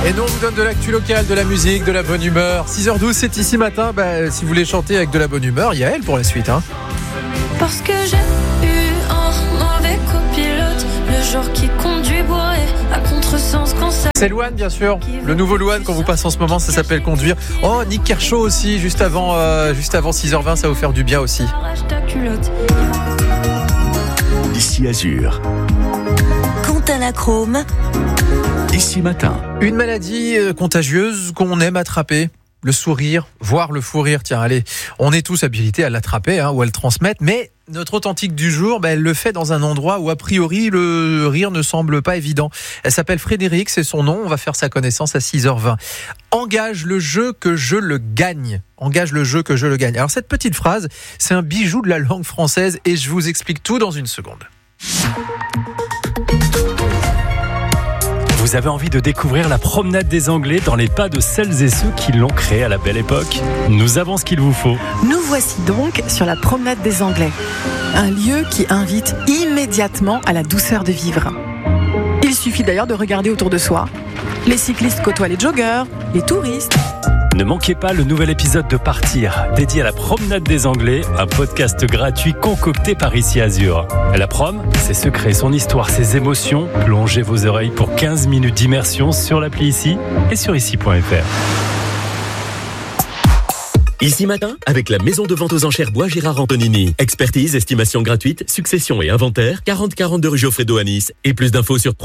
Et nous, on vous donne de l'actu locale, de la musique, de la bonne humeur. 6h12, c'est ici matin. Si vous voulez chanter avec de la bonne humeur, il y a elle pour la suite. Parce que j'ai eu un mauvais copilote, le genre qui conduit bourré à contresens quand ça... C'est Louane, bien sûr. Le nouveau Louane qu'on vous passe en ce moment, ça s'appelle Conduire. Oh, Nick Kershaw aussi, juste avant 6h20, ça va vous faire du bien aussi. Ici Azur. Quentin Lachrome. Ici matin. Une maladie contagieuse qu'on aime attraper. Le sourire, voire le fou rire. Tiens, allez, on est tous habilités à l'attraper ou à le transmettre. Mais notre authentique du jour, elle le fait dans un endroit où a priori le rire ne semble pas évident. Elle s'appelle Frédéric, c'est son nom. On va faire sa connaissance à 6h20. Engage le jeu que je le gagne. Engage le jeu que je le gagne. Alors cette petite phrase, c'est un bijou de la langue française et je vous explique tout dans une seconde. Vous avez envie de découvrir la promenade des Anglais dans les pas de celles et ceux qui l'ont créée à la belle époque? Nous avons ce qu'il vous faut. Nous voici donc sur la promenade des Anglais. Un lieu qui invite immédiatement à la douceur de vivre. Il suffit d'ailleurs de regarder autour de soi. Les cyclistes côtoient les joggeurs, les touristes. Ne manquez pas le nouvel épisode de Partir, dédié à la promenade des Anglais, un podcast gratuit concocté par Ici Azur. La prom, c'est se créer son histoire, ses émotions. Plongez vos oreilles pour 15 minutes d'immersion sur l'appli Ici et sur ici.fr. Ici matin, avec la maison de vente aux enchères Bois Gérard Antonini. Expertise, estimation gratuite, succession et inventaire, 40-42 rue Geoffredo à Nice. Et plus d'infos sur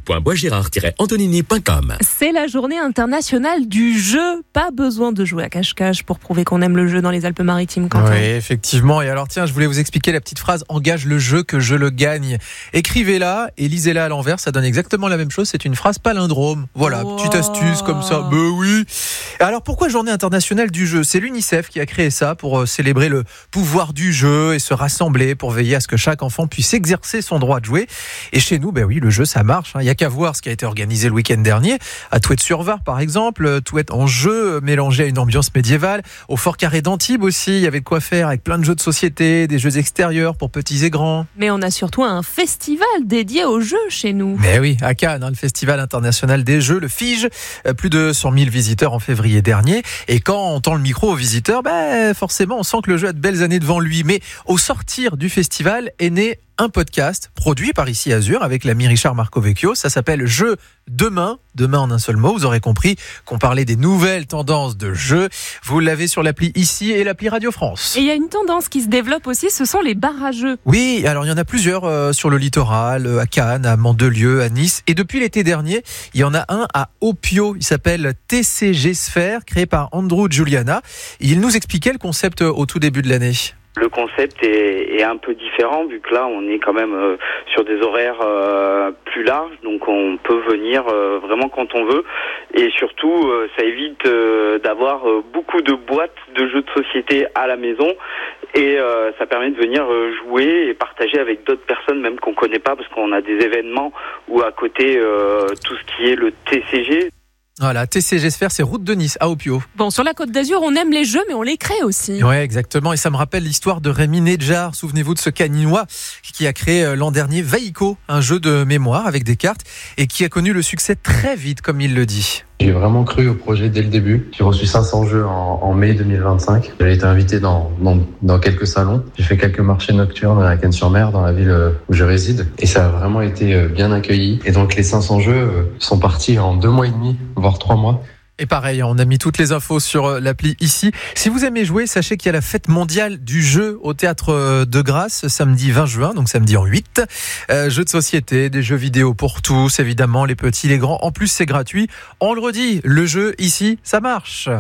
www.boisgérard-antonini.com. C'est la journée internationale du jeu. Pas besoin de jouer à cache-cache pour prouver qu'on aime le jeu dans les Alpes-Maritimes, Quentin. Oui, effectivement. Et alors, tiens, je voulais vous expliquer la petite phrase « Engage le jeu que je le gagne ». Écrivez-la et lisez-la à l'envers. Ça donne exactement la même chose. C'est une phrase palindrome. Voilà, petite astuce comme ça. Oui. Alors, pourquoi journée internationale du jeu ? C'est l'UNICEF qui a créé ça pour célébrer le pouvoir du jeu et se rassembler pour veiller à ce que chaque enfant puisse exercer son droit de jouer. Et chez nous, oui, le jeu, ça marche. Il n'y a qu'à voir ce qui a été organisé le week-end dernier à Touette-sur-Var, par exemple. Touette en jeu, mélangé à une ambiance médiévale. Au Fort Carré d'Antibes aussi, il y avait de quoi faire avec plein de jeux de société, des jeux extérieurs pour petits et grands. Mais on a surtout un festival dédié aux jeux chez nous. Mais oui, à Cannes, le Festival international des jeux, le FIGE. Plus de 100 000 visiteurs en février dernier. Et quand on tend le micro aux visiteurs, forcément, on sent que le jeu a de belles années devant lui. Mais au sortir du festival est né un podcast produit par Ici Azur avec l'ami Richard Marcovecchio. Ça s'appelle Jeux demain. Demain en un seul mot. Vous aurez compris qu'on parlait des nouvelles tendances de jeux. Vous l'avez sur l'appli Ici et l'appli Radio France. Et il y a une tendance qui se développe aussi, ce sont les bars à jeux. Oui, alors il y en a plusieurs sur le littoral, à Cannes, à Mandelieu, à Nice. Et depuis l'été dernier, il y en a un à Opio. Il s'appelle TCG Sphere, créé par Andrew Giuliana. Il nous expliquait le concept au tout début de l'année. Le concept est un peu différent vu que là on est quand même sur des horaires plus larges, donc on peut venir vraiment quand on veut et surtout ça évite d'avoir beaucoup de boîtes de jeux de société à la maison et ça permet de venir jouer et partager avec d'autres personnes même qu'on connaît pas parce qu'on a des événements ou à côté tout ce qui est le TCG. Voilà, TCG Sphere, c'est route de Nice, à Opio. Bon, sur la Côte d'Azur, on aime les jeux, mais on les crée aussi. Ouais, exactement. Et ça me rappelle l'histoire de Rémi Nedjar. Souvenez-vous de ce Caninois qui a créé l'an dernier Vaïko, un jeu de mémoire avec des cartes et qui a connu le succès très vite, comme il le dit. J'ai vraiment cru au projet dès le début. J'ai reçu 500 jeux en mai 2025. J'ai été invité dans quelques salons. J'ai fait quelques marchés nocturnes à Cannes-sur-Mer, dans la ville où je réside. Et ça a vraiment été bien accueilli. Et donc les 500 jeux sont partis en 2 mois et demi, voire 3 mois. Et pareil, on a mis toutes les infos sur l'appli Ici. Si vous aimez jouer, sachez qu'il y a la fête mondiale du jeu au Théâtre de Grasse, samedi 20 juin, donc samedi en 8. Jeux de société, des jeux vidéo pour tous, évidemment, les petits, les grands. En plus, c'est gratuit. On le redit, le jeu Ici, ça marche.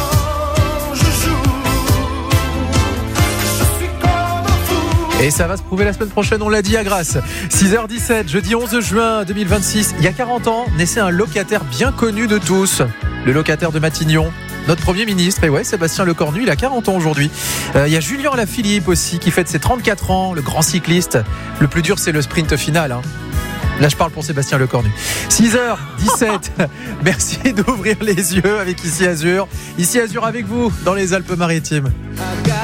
Et ça va se prouver la semaine prochaine, on l'a dit à Grasse. 6h17, jeudi 11 juin 2026. Il y a 40 ans, naissait un locataire bien connu de tous. Le locataire de Matignon, notre Premier ministre. Et ouais, Sébastien Lecornu, il a 40 ans aujourd'hui. Il y a Julien Alaphilippe aussi, qui fête ses 34 ans, le grand cycliste. Le plus dur, c'est le sprint final. Là, je parle pour Sébastien Lecornu. 6h17. Merci d'ouvrir les yeux avec Ici Azur. Ici Azur avec vous dans les Alpes-Maritimes.